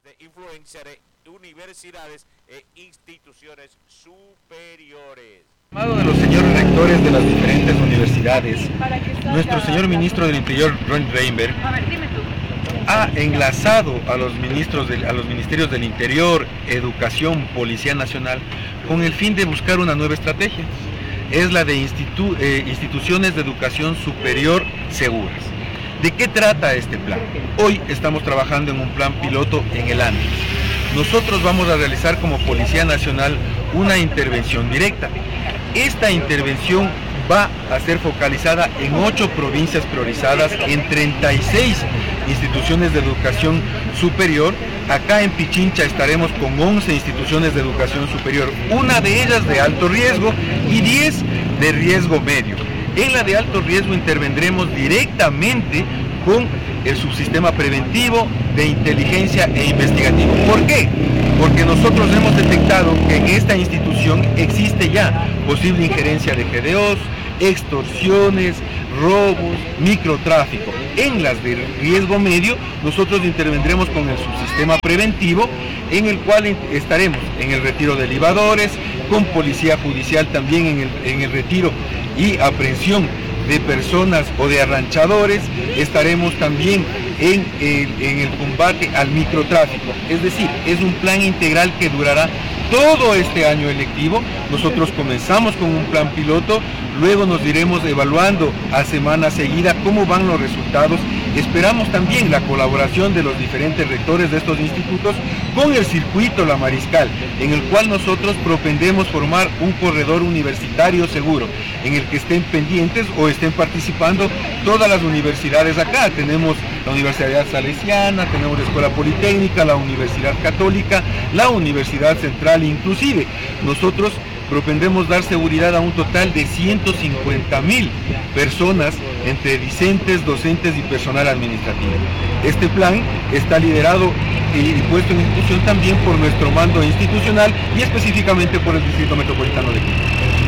de influencia de universidades e instituciones superiores. Llamado de los señores rectores de las diferentes universidades, nuestro señor ministro del Interior, Ron Reinberg, ha enlazado a los ministerios del Interior, Educación, Policía Nacional, con el fin de buscar una nueva estrategia. Es la de instituciones de educación superior seguras. ¿De qué trata este plan? Hoy estamos trabajando en un plan piloto en el Andes. Nosotros vamos a realizar como Policía Nacional una intervención directa. Esta intervención va a ser focalizada en 8 provincias priorizadas, en 36 instituciones de educación superior. Acá en Pichincha estaremos con 11 instituciones de educación superior, una de ellas de alto riesgo y 10 de riesgo medio. En la de alto riesgo intervendremos directamente con el subsistema preventivo, de inteligencia e investigativo. ¿Por qué? Porque nosotros hemos detectado que en esta institución existe ya posible injerencia de GDOs, extorsiones, robos, microtráfico. En las de riesgo medio, nosotros intervendremos con el subsistema preventivo, en el cual estaremos en el retiro de libadores, con policía judicial también en el retiro y aprehensión de personas o de arranchadores. Estaremos también en el combate al microtráfico. Es decir, es un plan integral que durará todo este año electivo. Nosotros comenzamos con un plan piloto, luego nos iremos evaluando a semana seguida cómo van los resultados. Esperamos también la colaboración de los diferentes rectores de estos institutos con el circuito La Mariscal, en el cual nosotros propendemos formar un corredor universitario seguro, en el que estén pendientes o estén participando todas las universidades acá. Tenemos la Universidad Salesiana, tenemos la Escuela Politécnica, la Universidad Católica, la Universidad Central, inclusive nosotros propendemos dar seguridad a un total de 150,000 personas entre discentes, docentes y personal administrativo. Este plan está liderado y puesto en ejecución también por nuestro mando institucional y específicamente por el Distrito Metropolitano de Quito.